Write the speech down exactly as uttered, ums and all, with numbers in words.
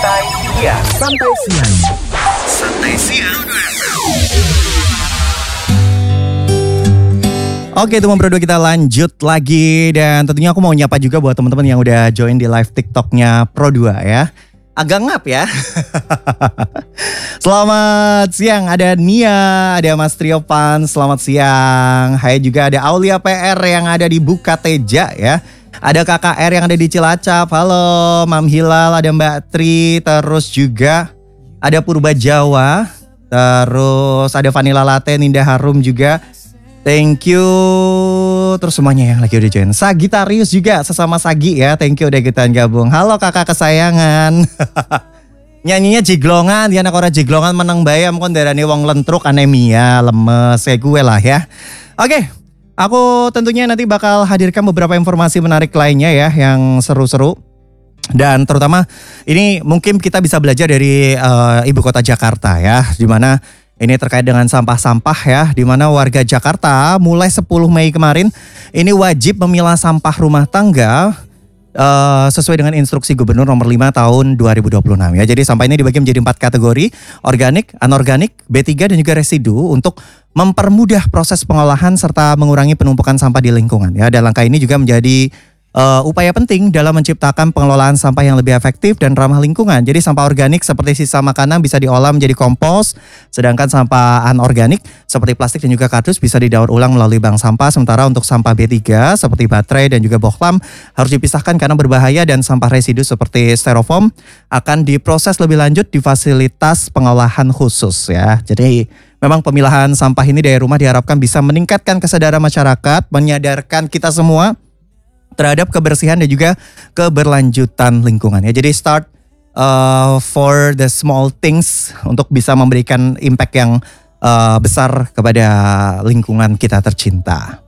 Santai siang. Santai siang. Santai siang. Oke teman berdua, kita lanjut lagi. Dan tentunya aku mau nyapa juga buat teman-teman yang udah join di live TikToknya Pro dua ya. Agak ngap ya. Selamat siang, ada Nia, ada Mas Triopan, selamat siang. Hai juga ada Aulia P R yang ada di Bukateja ya. Ada K K R yang ada di Cilacap, halo. Mam Hilal, ada Mbak Tri, terus juga ada Purba Jawa. Terus ada Vanilla Latte, Ninda Harum juga. Thank you. Terus semuanya yang lagi udah join. Sagitarius juga, sesama Sagi ya. Thank you udah ikutan gabung. Halo kakak kesayangan. Nyanyinya jiglongan, dia anak orang jiglongan menang bayam kon darani wong lentruk anemia, lemes kayak gue lah ya. Oke, aku tentunya nanti bakal hadirkan beberapa informasi menarik lainnya ya yang seru-seru. Dan terutama ini mungkin kita bisa belajar dari uh, ibu kota Jakarta ya, di mana ini terkait dengan sampah-sampah ya, di mana warga Jakarta mulai sepuluh Mei kemarin ini wajib memilah sampah rumah tangga Uh, sesuai dengan instruksi Gubernur nomor lima tahun dua ribu dua puluh enam ya. Jadi sampah ini dibagi menjadi empat kategori: organik, anorganik, B tiga dan juga residu untuk mempermudah proses pengolahan serta mengurangi penumpukan sampah di lingkungan ya. Dan langkah ini juga menjadi uh, upaya penting dalam menciptakan pengelolaan sampah yang lebih efektif dan ramah lingkungan. Jadi sampah organik seperti sisa makanan bisa diolah menjadi kompos, sedangkan sampah anorganik seperti plastik dan juga kardus bisa didaur ulang melalui bank sampah. Sementara untuk sampah B tiga seperti baterai dan juga bohlam harus dipisahkan karena berbahaya, dan sampah residu seperti styrofoam akan diproses lebih lanjut di fasilitas pengolahan khusus ya. Jadi memang pemilahan sampah ini dari rumah diharapkan bisa meningkatkan kesadaran masyarakat, menyadarkan kita semua terhadap kebersihan dan juga keberlanjutan lingkungan ya. Jadi start uh, for the small things untuk bisa memberikan impact yang uh, besar kepada lingkungan kita tercinta.